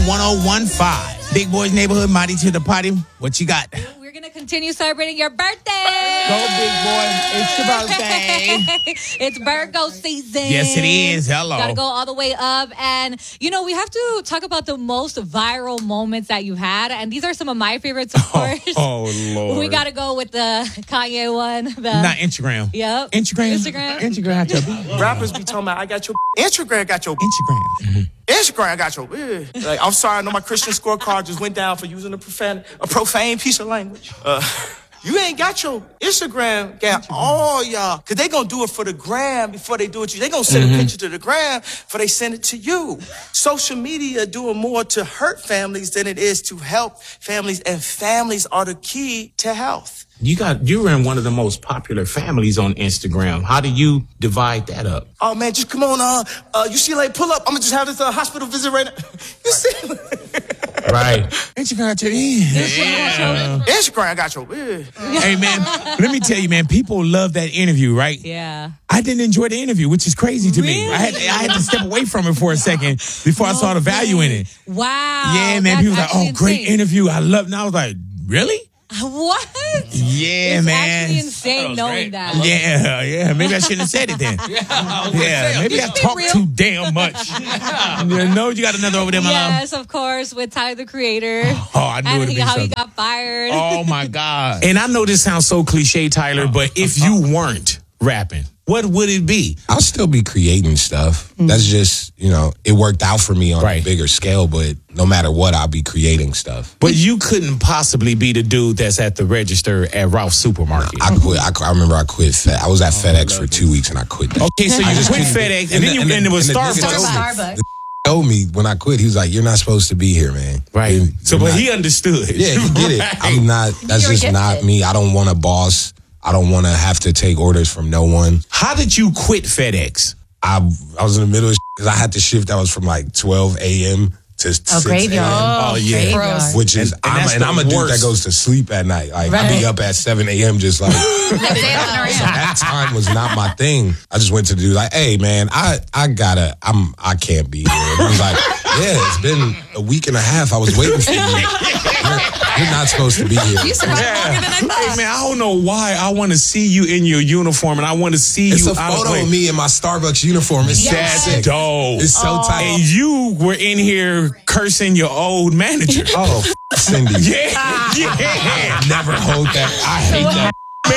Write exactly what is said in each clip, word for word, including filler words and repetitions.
one oh one point five. Big Boys Neighborhood, Mighty to the Potty. What you got? We're going to continue celebrating your birthday. Go, Big Boy. It's your birthday. It's Virgo season. Yes, it is. Hello. Got to go all the way up. And, you know, we have to talk about the most viral moments that you've had. And these are some of my favorites, of course. Oh, oh Lord. We got to go with the Kanye one. The, Not Instagram. Yep. Instagram. Instagram. Instagram. Instagram. Rappers be talking about, I got your Instagram, got your Instagram. Mm-hmm. Instagram, got your eh. Like, I'm sorry, I know my Christian scorecard just went down for using a profane, a profane piece of language. Uh, you ain't got your Instagram, got all y'all, because they going to do it for the gram before they do it to you. They going to send mm-hmm. a picture to the gram before they send it to you. Social media doing more to hurt families than it is to help families, and families are the key to health. You got, you're in one of the most popular families on Instagram. How do you divide that up? Oh, man, just come on. Uh, uh, you see, like, pull up. I'm going to just have this uh, hospital visit right now. You see? Right. Instagram got your yeah. Instagram got your yeah. Hey, man, let me tell you, man, people love that interview, right? Yeah. I didn't enjoy the interview, which is crazy to really? me. I had, I had to step away from it for a second before I saw the value in it. Wow. Yeah, man, people was like, oh, great insane. interview. I love it. And I was like, really? What? Yeah, it's man. It's actually insane that knowing great. that. Yeah, yeah. Maybe I shouldn't have said it then. yeah, yeah maybe I talked too damn much. You know, you got another over there, my love? Yes, of course, with Tyler, the Creator. Oh, I knew and it would be how something. he got fired. Oh, my God. And I know this sounds so cliche, Tyler, but if you weren't rapping, what would it be? I'll still be creating stuff. Mm-hmm. That's just, you know, it worked out for me on right. a bigger scale, but no matter what, I'll be creating stuff. But you couldn't possibly be the dude that's at the register at Ralph's Supermarket. I quit. I, I remember I quit. Fed, I was at oh, FedEx for two weeks and I quit that. Okay, so you just quit FedEx and, and then you and, and it was and Starbucks. Starbucks. Starbucks. Told me when I quit, he was like, "You're not supposed to be here, man." Right. You're, so, you're but not, he understood. Yeah, he get it. Right. I'm not. That's just gifted. Not me. I don't want a boss. I don't want to have to take orders from no one. How did you quit FedEx? I I was in the middle of because I had the shift that was from like twelve a.m. to oh, six graveyard. a.m. Oh, yeah. Graveyard. Which is, and, and, I'm, and I'm a dude that goes to sleep at night. Like, right. I be up at seven a.m. just like. So that time was not my thing. I just went to the dude like, hey, man, I, I gotta, I'm, I can't be here. And he was like, yeah, it's been a week and a half. I was waiting for you. You're, you're not supposed to be here. You survived yeah. longer than I thought. Hey, man, I don't know why I want to see you in your uniform and I want to see it's you a out photo of, of me in my Starbucks uniform. It's That's so sick. dope. It's so oh. tight. And you were in here cursing your old manager. Oh, f- Cindy. Yeah. Yeah. Never hold that. I hate that.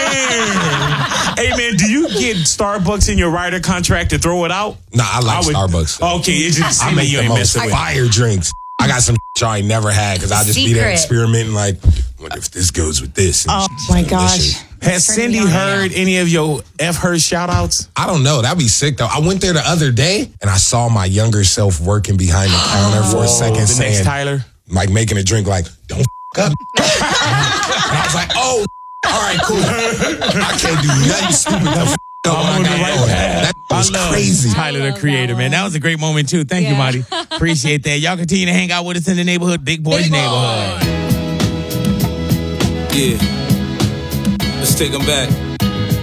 Man. Hey, man, do you get Starbucks in your rider contract to throw it out? Nah, I like I would, Starbucks. Okay, it just I make you the most fire drinks. I got some y'all ain't never had because I just Secret. Be there experimenting like, what if this goes with this? Oh, my gosh. Has Cindy heard any of your F her shout outs? I don't know. That'd be sick, though. I went there the other day, and I saw my younger self working behind the counter for a second the saying, next Tyler? Like making a drink like, don't f*** up. And I was like, oh, all right, cool. I can't do nothing stupid. The f- up I'm on the right path. That was crazy. Tyler, the Creator, man. That was a great moment, too. Thank yeah. you, Marty. Appreciate that. Y'all continue to hang out with us in the neighborhood, Big Boys Big Neighborhood. Boy. Yeah. Let's take them back.